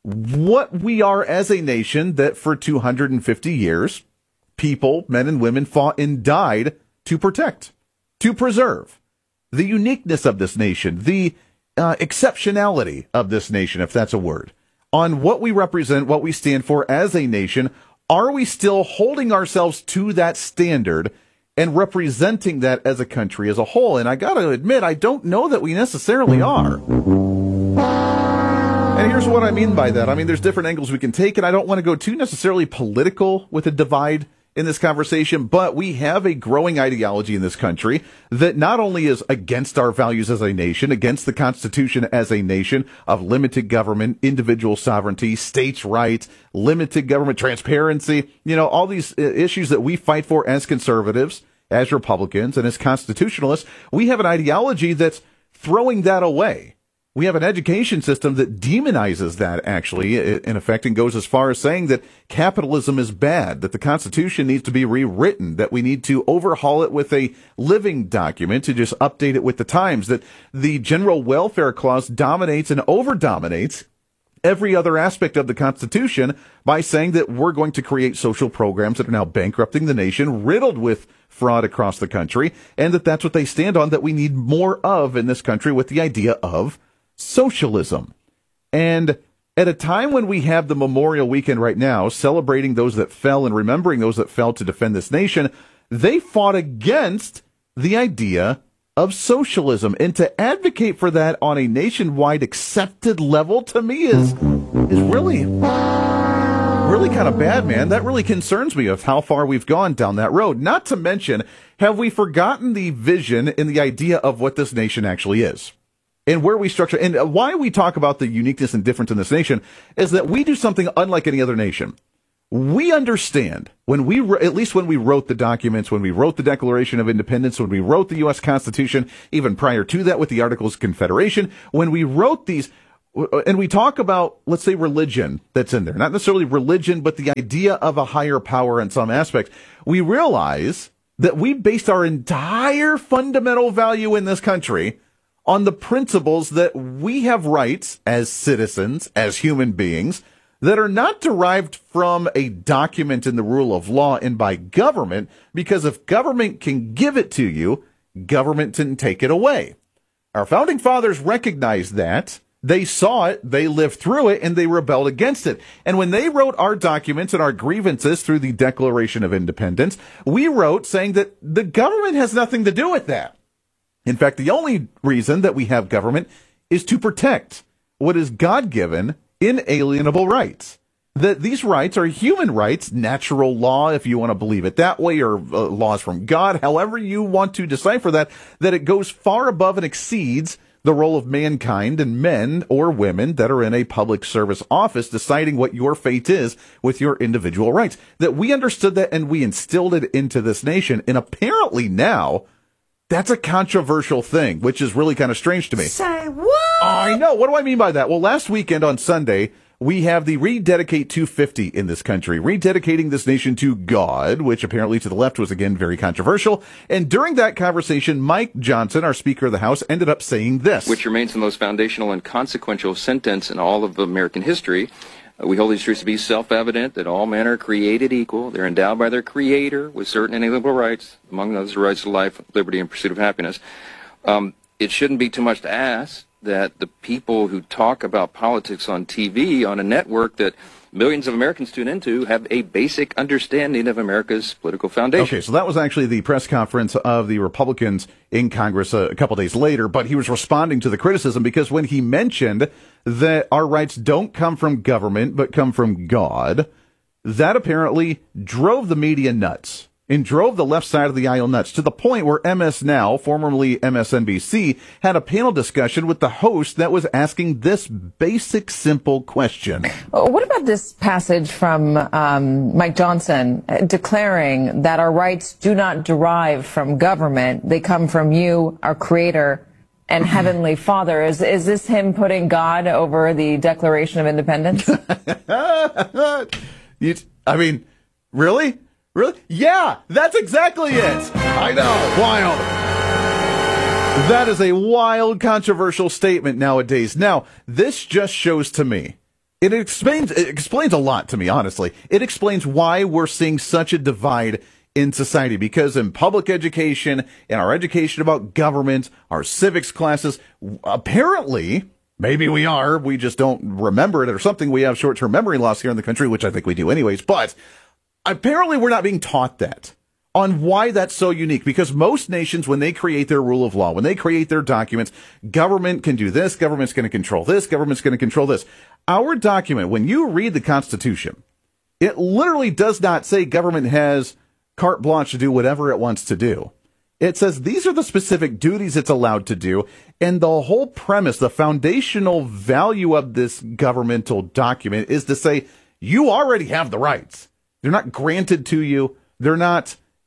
what we are as a nation that for two hundred fifty years, people, men and women, fought and died to protect, to preserve the uniqueness of this nation, the uh, exceptionality of this nation, if that's a word, on what we represent, what we stand for as a nation? Are we still holding ourselves to that standard and representing that as a country as a whole? And I got to admit, I don't know that we necessarily are. And here's what I mean by that. I mean, there's different angles we can take, and I don't want to go too necessarily political with a divide in this conversation, but we have a growing ideology in this country that not only is against our values as a nation, against the Constitution as a nation of limited government, individual sovereignty, states' rights, limited government transparency, you know, all these issues that we fight for as conservatives, as Republicans, and as constitutionalists. We have an ideology that's throwing that away. We have an education system that demonizes that, actually, in effect, and goes as far as saying that capitalism is bad, that the Constitution needs to be rewritten, that we need to overhaul it with a living document to just update it with the times, that the general welfare clause dominates and over-dominates every other aspect of the Constitution by saying that we're going to create social programs that are now bankrupting the nation, riddled with fraud across the country, and that that's what they stand on, that we need more of in this country with the idea of socialism. And at a time when we have the Memorial Weekend right now, celebrating those that fell and remembering those that fell to defend this nation, they fought against the idea of socialism. And to advocate for that on a nationwide accepted level, to me, is is really, really kind of bad, man. That really concerns me of how far we've gone down that road. Not to mention, have we forgotten the vision and the idea of what this nation actually is? And where we structure, and why we talk about the uniqueness and difference in this nation is that we do something unlike any other nation. We understand, when we, at least when we wrote the documents, when we wrote the Declaration of Independence, when we wrote the U S Constitution, even prior to that with the Articles of Confederation, when we wrote these, and we talk about, let's say, religion that's in there, not necessarily religion, but the idea of a higher power in some aspects, we realize that we based our entire fundamental value in this country on the principles that we have rights as citizens, as human beings, that are not derived from a document in the rule of law and by government, because if government can give it to you, government can take it away. Our founding fathers recognized that. They saw it, they lived through it, and they rebelled against it. And when they wrote our documents and our grievances through the Declaration of Independence, we wrote saying that the government has nothing to do with that. In fact, the only reason that we have government is to protect what is God-given, inalienable rights. That these rights are human rights, natural law, if you want to believe it that way, or uh, laws from God, however you want to decipher that, that it goes far above and exceeds the role of mankind and men or women that are in a public service office deciding what your fate is with your individual rights. That we understood that and we instilled it into this nation. And apparently now, that's a controversial thing, which is really kind of strange to me. Say what? I know. What do I mean by that? Well, last weekend on Sunday, we have the Rededicate two fifty in this country, rededicating this nation to God, which apparently to the left was, again, very controversial. And during that conversation, Mike Johnson, our Speaker of the House, ended up saying this. Which remains the most foundational and consequential sentence in all of American history. Uh, we hold these truths to be self-evident, that all men are created equal. They're endowed by their Creator with certain inalienable rights, among others the rights to life, liberty, and pursuit of happiness. Um, it shouldn't be too much to ask that the people who talk about politics on T V, on a network that millions of Americans tune into, have a basic understanding of America's political foundation. Okay, so that was actually the press conference of the Republicans in Congress a, a couple days later, but he was responding to the criticism because when he mentioned that our rights don't come from government but come from God, that apparently drove the media nuts and drove the left side of the aisle nuts to the point where M S Now, formerly M S N B C, had a panel discussion with the host that was asking this basic, simple question. What about this passage from um, Mike Johnson uh, declaring that our rights do not derive from government, they come from you, our Creator, and Heavenly Father? Is, is this him putting God over the Declaration of Independence? you, I mean, really? Really? Yeah, that's exactly it. I know. Wild. That is a wild, controversial statement nowadays. Now, this just shows to me, it explains, it explains a lot to me, honestly. It explains why we're seeing such a divide in society, because in public education, in our education about government, our civics classes, apparently, maybe we are, we just don't remember it or something. We have short-term memory loss here in the country, which I think we do anyways, but apparently we're not being taught that, on why that's so unique, because most nations, when they create their rule of law, when they create their documents, government can do this, government's going to control this, government's going to control this. Our document, when you read the Constitution, it literally does not say government has carte blanche to do whatever it wants to do. It says these are the specific duties it's allowed to do, and the whole premise, the foundational value of this governmental document is to say you already have the rights. They're not granted to you. They're not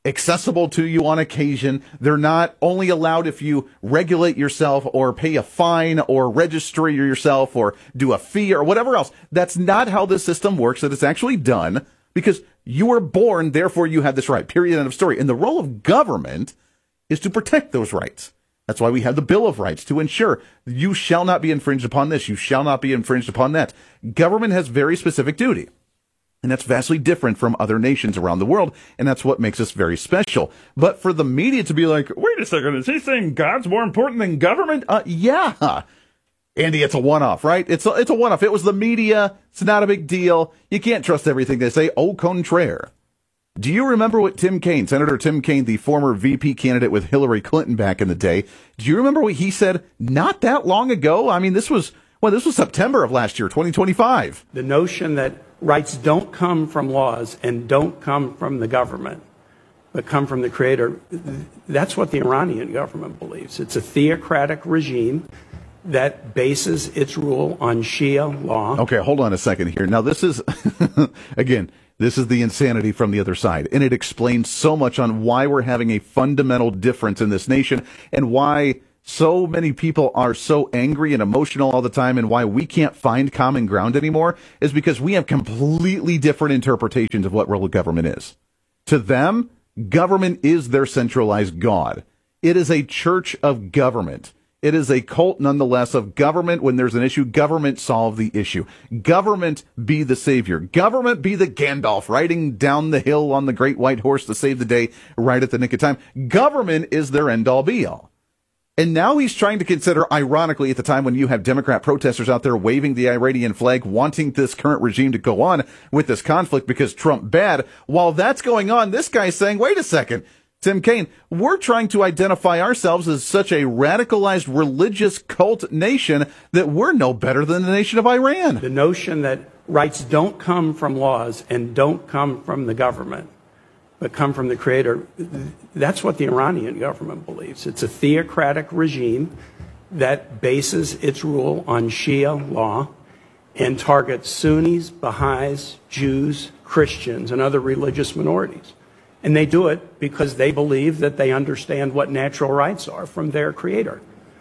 accessible to you on occasion. They're not only allowed if you regulate yourself or pay a fine or register yourself or do a fee or whatever else. That's not how this system works. That it's actually done because you were born, therefore you have this right. Period. End of story. And the role of government is to protect those rights. That's why we have the Bill of Rights, to ensure you shall not be infringed upon this. You shall not be infringed upon that. Government has very specific duty. And that's vastly different from other nations around the world, and that's what makes us very special. But for the media to be like, wait a second, is he saying God's more important than government? Uh, yeah. Andy, it's a one-off, right? It's a, it's a one-off. It was the media. It's not a big deal. You can't trust everything they say. Au contraire. Do you remember what Tim Kaine, Senator Tim Kaine, the former V P candidate with Hillary Clinton back in the day, do you remember what he said not that long ago? I mean, this was, well, this was September of last year, twenty twenty-five. The notion that rights don't come from laws and don't come from the government, but come from the creator, that's what the Iranian government believes. It's a theocratic regime that bases its rule on Shia law. Okay, hold on a second here. Now, this is, again, this is the insanity from the other side, and it explains so much on why we're having a fundamental difference in this nation and why so many people are so angry and emotional all the time, and why we can't find common ground anymore is because we have completely different interpretations of what real government is. To them, government is their centralized God. It is a church of government. It is a cult, nonetheless, of government. When there's an issue, government solve the issue. Government be the savior. Government be the Gandalf riding down the hill on the great white horse to save the day right at the nick of time. Government is their end-all be-all. And now he's trying to consider, ironically, at the time when you have Democrat protesters out there waving the Iranian flag, wanting this current regime to go on with this conflict because Trump bad. While that's going on, this guy's saying, wait a second, Tim Kaine, we're trying to identify ourselves as such a radicalized religious cult nation that we're no better than the nation of Iran. The notion that rights don't come from laws and don't come from the government, but come from the creator, that's what the Iranian government believes. It's a theocratic regime that bases its rule on Shia law and targets Sunnis, Baha'is, Jews, Christians, and other religious minorities. And they do it because they believe that they understand what natural rights are from their creator.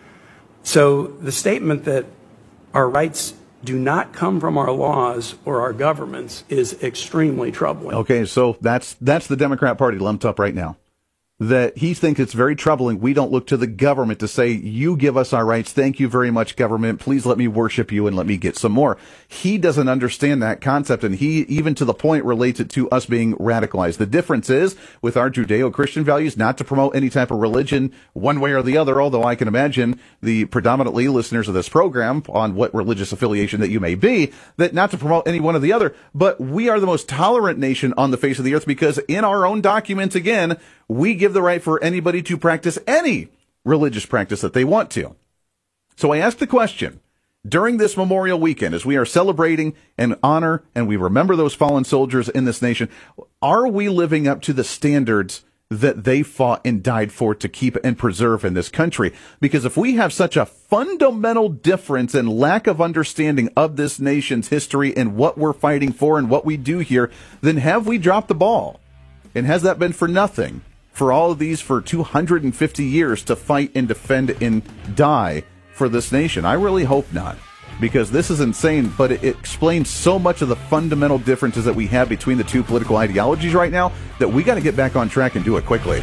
So the statement that our rights do not come from our laws or our governments is extremely troubling. Okay, so that's that's the Democrat Party lumped up right now. That he thinks it's very troubling. We don't look to the government to say, you give us our rights. Thank you very much, government. Please let me worship you and let me get some more. He doesn't understand that concept, and he, even to the point, relates it to us being radicalized. The difference is, with our Judeo-Christian values, not to promote any type of religion one way or the other, although I can imagine the predominantly listeners of this program, on what religious affiliation that you may be, that not to promote any one or the other, but we are the most tolerant nation on the face of the earth because in our own documents, again, we give the right for anybody to practice any religious practice that they want to. So I ask the question, during this Memorial Weekend, as we are celebrating and honor and we remember those fallen soldiers in this nation, are we living up to the standards that they fought and died for to keep and preserve in this country? Because if we have such a fundamental difference and lack of understanding of this nation's history and what we're fighting for and what we do here, then have we dropped the ball? And has that been for nothing? For all of these, for two hundred fifty years to fight and defend and die for this nation? I really hope not, because this is insane, but it explains so much of the fundamental differences that we have between the two political ideologies right now that we got to get back on track and do it quickly.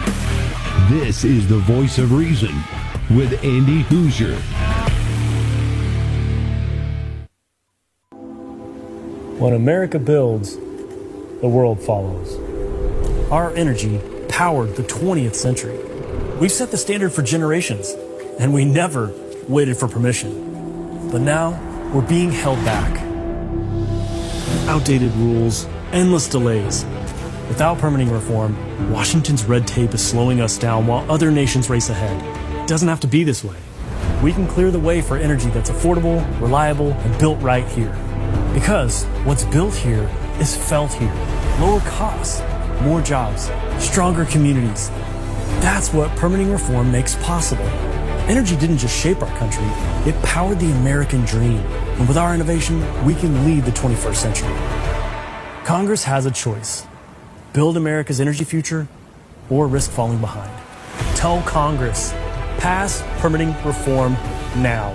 This is the Voice of Reason with Andy Hoosier. When America builds, the world follows. Our energy powered the twentieth century. We've set the standard for generations, and we never waited for permission. But now, we're being held back. Outdated rules, endless delays. Without permitting reform, Washington's red tape is slowing us down while other nations race ahead. It doesn't have to be this way. We can clear the way for energy that's affordable, reliable, and built right here. Because what's built here is felt here. Lower costs, more jobs, stronger communities. That's what permitting reform makes possible. Energy didn't just shape our country, it powered the American dream. And with our innovation, we can lead the twenty-first century. Congress has a choice. Build America's energy future or risk falling behind. Tell Congress, pass permitting reform now.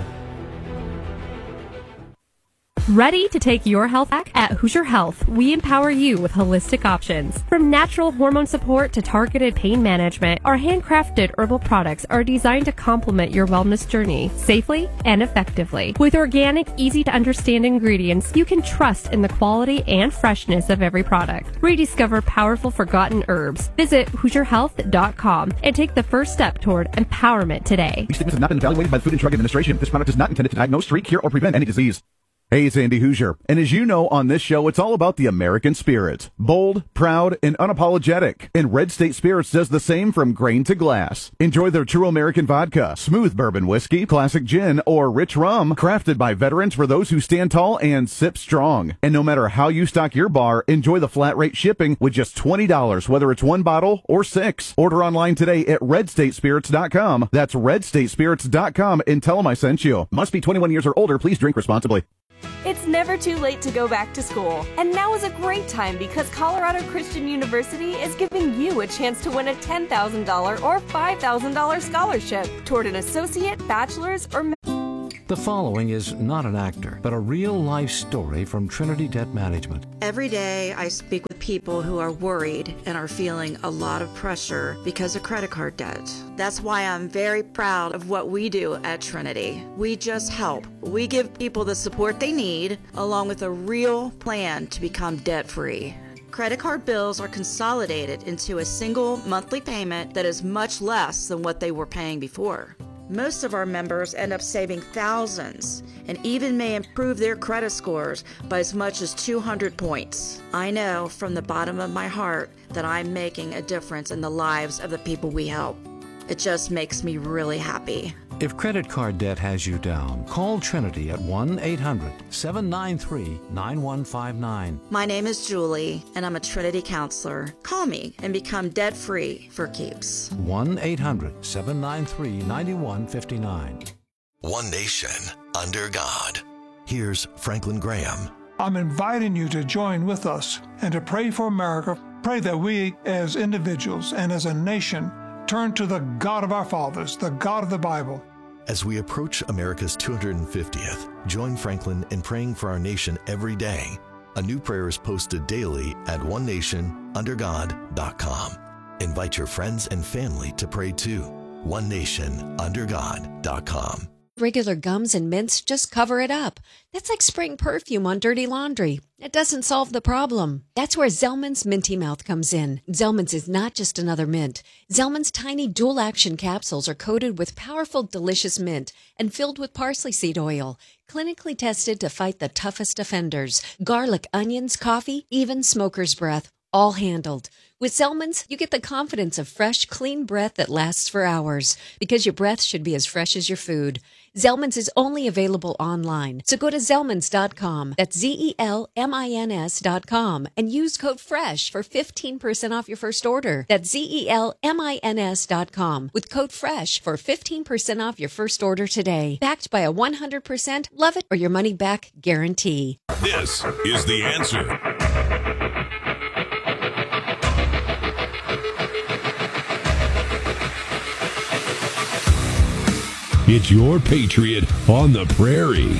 Ready to take your health back? At Hoosier Health, we empower you with holistic options. From natural hormone support to targeted pain management, our handcrafted herbal products are designed to complement your wellness journey safely and effectively. With organic, easy-to-understand ingredients, you can trust in the quality and freshness of every product. Rediscover powerful forgotten herbs. Visit Hoosier Health dot com and take the first step toward empowerment today. These statements have not been evaluated by the Food and Drug Administration. This product is not intended to diagnose, treat, cure, or prevent any disease. Hey, it's Andy Hoosier, and as you know, on this show, it's all about the American spirit. Bold, proud, and unapologetic. And Red State Spirits does the same from grain to glass. Enjoy their true American vodka, smooth bourbon whiskey, classic gin, or rich rum, crafted by veterans for those who stand tall and sip strong. And no matter how you stock your bar, enjoy the flat rate shipping with just twenty dollars, whether it's one bottle or six. Order online today at red state spirits dot com. That's red state spirits dot com, and tell them I sent you. Must be twenty-one years or older. Please drink responsibly. It's never too late to go back to school, and now is a great time because Colorado Christian University is giving you a chance to win a ten thousand dollars or five thousand dollars scholarship toward an associate, bachelor's, or The following is not an actor, but a real-life story from Trinity Debt Management. Every day I speak with people who are worried and are feeling a lot of pressure because of credit card debt. That's why I'm very proud of what we do at Trinity. We just help. We give people the support they need, along with a real plan to become debt-free. Credit card bills are consolidated into a single monthly payment that is much less than what they were paying before. Most of our members end up saving thousands and even may improve their credit scores by as much as two hundred points. I know from the bottom of my heart that I'm making a difference in the lives of the people we help. It just makes me really happy. If credit card debt has you down, call Trinity at one eight hundred seven nine three nine one five nine. My name is Julie, and I'm a Trinity counselor. Call me and become debt-free for keeps. one eight hundred seven nine three nine one five nine. One nation under God. Here's Franklin Graham. I'm inviting you to join with us and to pray for America. Pray that we as individuals and as a nation turn to the God of our fathers, the God of the Bible. As we approach America's two hundred fiftieth, join Franklin in praying for our nation every day. A new prayer is posted daily at one nation under god dot com. Invite your friends and family to pray too. one nation under god dot com. Regular gums and mints just cover it up. That's like spraying perfume on dirty laundry. It doesn't solve the problem. That's where Zellman's Minty Mouth comes in. Zellman's is not just another mint. Zellman's tiny dual-action capsules are coated with powerful, delicious mint and filled with parsley seed oil, clinically tested to fight the toughest offenders. Garlic, onions, coffee, even smoker's breath, all handled. With Zellman's, you get the confidence of fresh, clean breath that lasts for hours, because your breath should be as fresh as your food. Zellman's is only available online, so go to zellmans dot com, that's Z E L M I N S dot com, and use code FRESH for fifteen percent off your first order. That's Z E L M I N S dot com, with code FRESH for fifteen percent off your first order today. Backed by a one hundred percent love it or your money back guarantee. This is The Answer. It's your Patriot on the Prairie.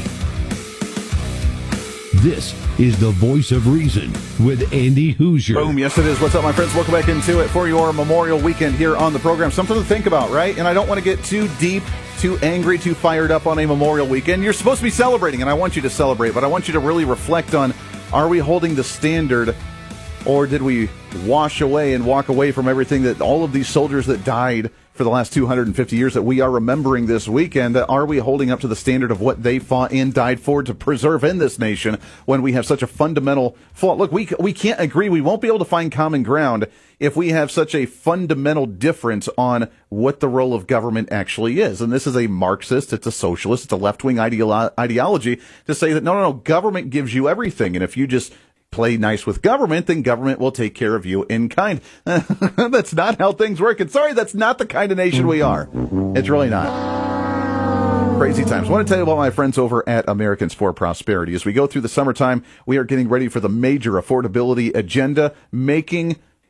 This is the Voice of Reason with Andy Hoosier. Boom, yes it is. What's up, my friends? Welcome back into it for your Memorial Weekend here on the program. Something to think about, right? And I don't want to get too deep, too angry, too fired up on a Memorial Weekend. You're supposed to be celebrating, and I want you to celebrate, but I want you to really reflect on, are we holding the standard, or did we wash away and walk away from everything that all of these soldiers that died for the last two hundred fifty years that we are remembering this weekend? Are we holding up to the standard of what they fought and died for to preserve in this nation when we have such a fundamental flaw? Look, we we can't agree. We won't be able to find common ground if we have such a fundamental difference on what the role of government actually is. And this is a Marxist, it's a socialist, it's a left-wing ideolo- ideology to say that, no, no, no, government gives you everything. And if you just play nice with government, then government will take care of you in kind. That's not how things work. And sorry, that's not the kind of nation we are. It's really not. Crazy times. I want to tell you about my friends over at Americans for Prosperity. As we go through the summertime, we are getting ready for the major affordability agenda, making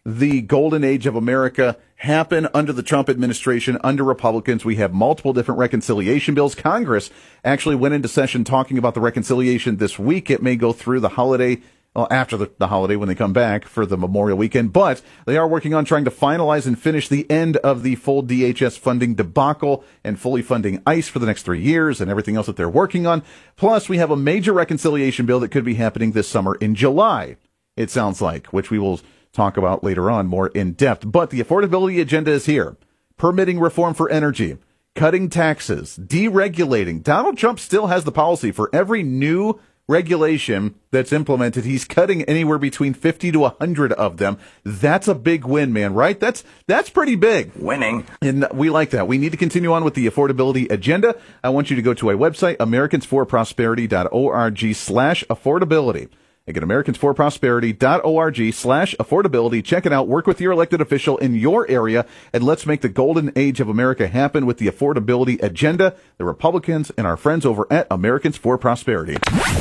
the golden age of America happen under the Trump administration, under Republicans. We have multiple different reconciliation bills. Congress actually went into session talking about the reconciliation this week. It may go through the holiday, well, after the, the holiday when they come back for the Memorial Weekend, but they are working on trying to finalize and finish the end of the full D H S funding debacle and fully funding ICE for the next three years and everything else that they're working on. Plus, we have a major reconciliation bill that could be happening this summer in July, it sounds like, which we will talk about later on more in depth. But the affordability agenda is here. Permitting reform for energy, cutting taxes, deregulating. Donald Trump still has the policy for every new regulation that's implemented. He's cutting anywhere between fifty to one hundred of them. That's a big win, man, right? That's that's pretty big. Winning. And we like that. We need to continue on with the affordability agenda. I want you to go to a website, americans for prosperity dot org slash affordability. Again, americans for prosperity dot org slash affordability. Check it out. Work with your elected official in your area, and let's make the golden age of America happen with the affordability agenda. The Republicans and our friends over at Americans for Prosperity.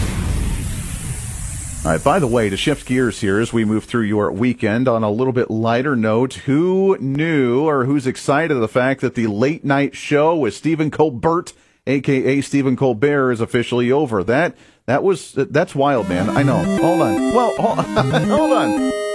All right, by the way, to shift gears here as we move through your weekend on a little bit lighter note, who knew or who's excited of the fact that the late night show with Stephen Colbert, a k a. Stephen Colbert, is officially over? That That was, that's wild, man. I know. Hold on. Well, hold, hold on.